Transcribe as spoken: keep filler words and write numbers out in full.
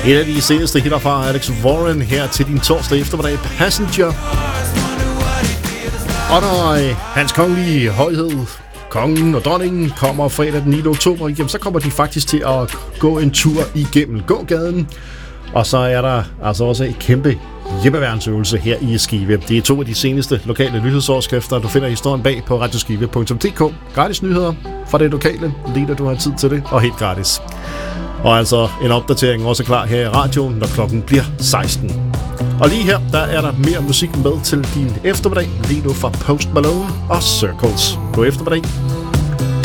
Et af de seneste hitter fra Alex Warren her til din torsdag eftermiddag, Passenger. Og når hans kongelige højhed, kongen og dronningen, kommer fredag den niende oktober, jamen, så kommer de faktisk til at gå en tur igennem gågaden. Og så er der altså også et kæmpe hjemmeværnsøvelse her i Skive. Det er to af de seneste lokale nyhedsoverskrifter. Du finder historien bag på radioskive punktum d k. Gratis nyheder fra det lokale, lige da du har tid til det, og helt gratis. Og altså en opdatering også klar her i radioen, når klokken bliver seksten. Og lige her, der er der mere musik med til din eftermiddag, lige nu fra Post Malone og Circles. God eftermiddag.